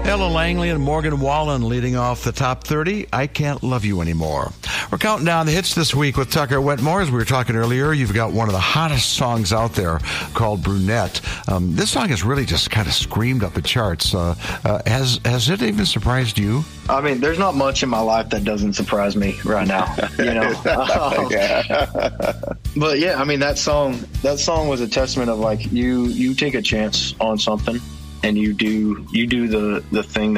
Ella Langley and Morgan Wallen leading off the top 30. I Can't Love You Anymore. We're counting down the hits this week with Tucker Wetmore. As we were talking earlier, you've got one of the hottest songs out there called Brunette. This song has really just kind of screamed up the charts. Has it even surprised you? I mean, there's not much in my life that doesn't surprise me right now, you know. But yeah, I mean, that song was a testament of like you take a chance on something and you do the thing